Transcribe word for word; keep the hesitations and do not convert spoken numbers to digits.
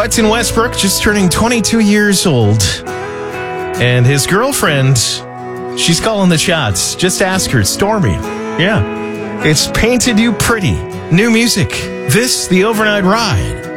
Hudson Westbrook just turning twenty-two years old. And his girlfriend, she's calling the shots. Just ask her, Stormy. Yeah. It's Painted You Pretty. New music. This, The Overnight Ride.